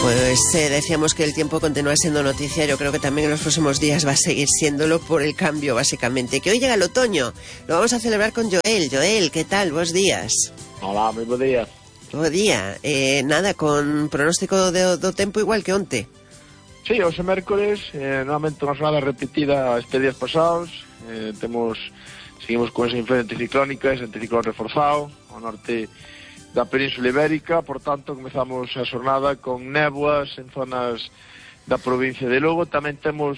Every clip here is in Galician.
Pues decíamos que el tiempo continúa siendo noticia. Yo creo que también en los próximos días va a seguir siéndolo por el cambio, básicamente. Que hoy llega el otoño. Lo vamos a celebrar con Joel. Joel, ¿qué tal? Buenos días. Hola, moi bo día. Bo día. Nada, con pronóstico do tempo igual que onte. Sí, hoxe mércoles, novamente unha jornada repetida estes días pasados. Seguimos con esa influencia anticiclónica, ese anticiclón reforzado ao norte da Península Ibérica. Por tanto, comezamos a xornada con néboas en zonas da provincia de Lugo. Tamén temos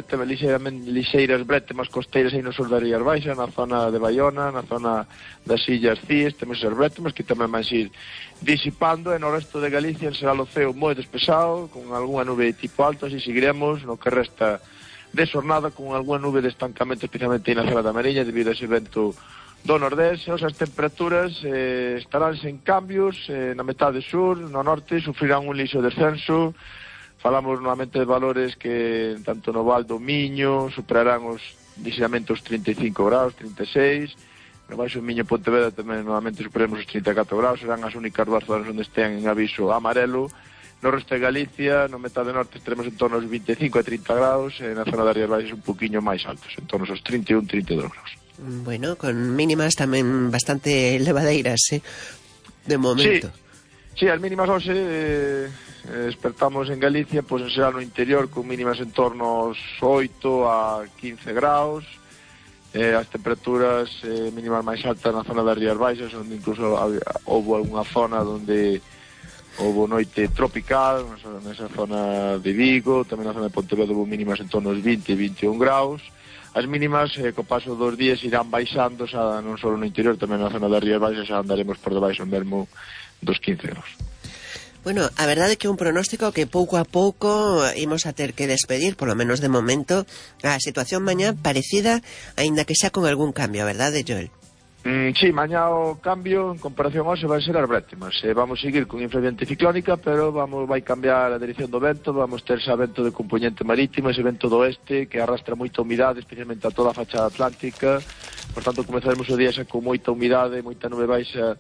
lixeiras brétemas costeiras aí no sur das Rías Baixas, na zona de Baiona, na zona das Illas Cíes. Temos esas brétemas que tamén van ir disipando, e no resto de Galicia será o ceo moi despexado, con algunha nube de tipo alto. Así seguiremos no que resta de xornada con algunha nube de estancamento, especialmente aí na zona da Mariña, debido a ese vento do nordés. As temperaturas estarán sen cambios na metade sur. No norte sufrirán un lixo descenso. Falamos novamente de valores que tanto no Val do Miño superarán lixeramente os 35 graus, 36. No Baixo Miño e Pontevedra tamén novamente superemos os 34 graus. Serán as únicas dúas zonas onde estén en aviso amarelo. No resto de Galicia, no metade norte, estaremos en torno aos 25 a 30 graus. Na zona das Rías Baixas un poquinho máis altos, en torno aos 31, 32 graus. Bueno, con mínimas tamén bastante elevadeiras, de momento. Sí, as mínimas hoxe despertamos en Galicia, pois en xeral no interior, con mínimas en torno aos 8 a 15 graus. As temperaturas mínimas máis altas na zona das Rías Baixas, onde incluso houve algunha zona onde houve noite tropical, nesa zona de Vigo, tamén na zona de Pontevedra houve mínimas en torno aos 20 e 21 graus. As mínimas, co paso dos días, irán baixando, xa non só no interior, tamén na zona das Rías Baixas, xa andaremos por debaixo mesmo dos 15 graus. Bueno, a verdade é que un pronóstico que pouco a pouco imos a ter que despedir, por lo menos de momento, a situación mañá parecida, aínda que xa con algún cambio, a verdade, Joel? Sí, mañá o cambio en comparación hoxe vai ser as brétemas. Vamos seguir con influencia anticiclónica, pero vai cambiar a dirección do vento. Vamos ter xa vento de componente marítimo, ese vento do oeste que arrastra moita humidade, especialmente a toda a fachada atlántica. Por tanto, comezaremos o día xa con moita humidade, moita nube baixa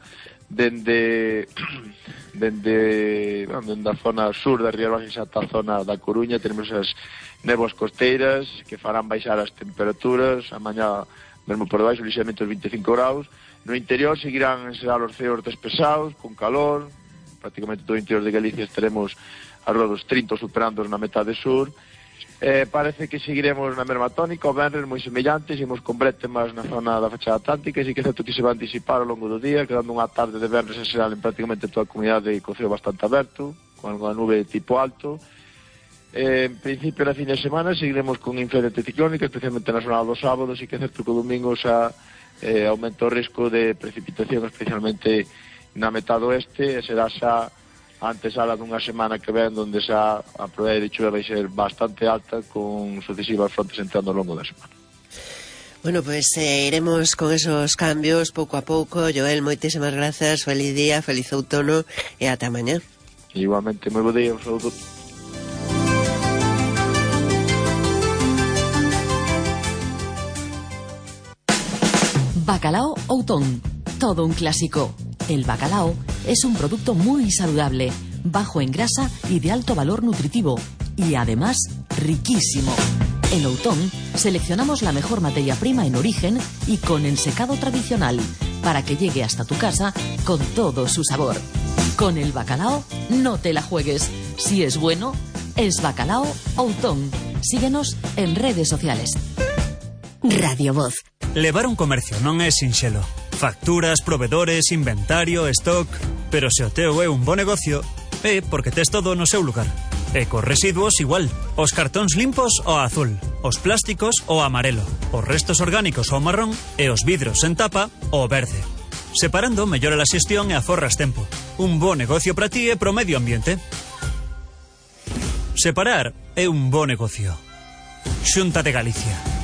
dende a zona sur da Rías Baixas ata a zona da Coruña. Tenemos as néboas costeiras que farán baixar as temperaturas. A mañá mesmo por debaixo, lixeramente os 25 graus. No interior seguirán será os ceos despesados, con calor. Prácticamente todo o interior de Galicia estaremos a roda dos 30, superando na metade sur. Parece que seguiremos na mesma tónica, o venres moi semellantes, imos con brétemas na zona da fachada atlántica, e sí que é certo que se van disipar ao longo do día, quedando unha tarde de venres en xeral en prácticamente toda a comunidade co ceo bastante aberto, con algunha nube de tipo alto. En principio, na fin de semana, seguiremos con influencia anticiclónica, especialmente na jornada do sábado. Sí que é certo que o domingo xa aumenta o risco de precipitación, especialmente na metade oeste, e será xa antes ala dunha semana que ven, onde xa a probabilidade de chuva vai ser bastante alta, con sucesivas frontes entrando ao longo da semana. Bueno, pues iremos con esos cambios pouco a pouco. Joel, moitísimas grazas, feliz día, feliz outono e ata mañá. Igualmente, moi bo día, un saúdo. Bacalao Outón, todo un clásico. El bacalao es un producto muy saludable, bajo en grasa y de alto valor nutritivo, y además riquísimo. En Outón seleccionamos la mejor materia prima en origen y con ensecado tradicional, para que llegue hasta tu casa con todo su sabor. Con el bacalao no te la juegues. Si es bueno, es Bacalao Outón. Síguenos en redes sociales. Radio Voz. Levar un comercio non é sinxelo. Facturas, provedores, inventario, stock... Pero se o teu é un bo negocio, é porque tes todo no seu lugar. E cos residuos igual. Os cartóns limpos o azul, os plásticos o amarelo, os restos orgánicos o marrón e os vidros en tapa o verde. Separando mellora a xestión e aforras tempo. Un bo negocio para ti e pro medio ambiente. Separar é un bo negocio. Xunta de Galicia.